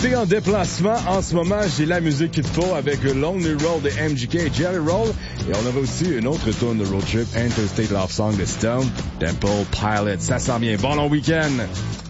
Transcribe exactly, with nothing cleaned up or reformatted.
t'es en déplacement en ce moment, j'ai la musique qu'il te faut avec Lonely Road de M G K et Jelly Roll. Et on avait aussi une autre tune de road trip, Interstate Love Song de Stone Temple Pilots. Ça s'en vient. Bon long week-end!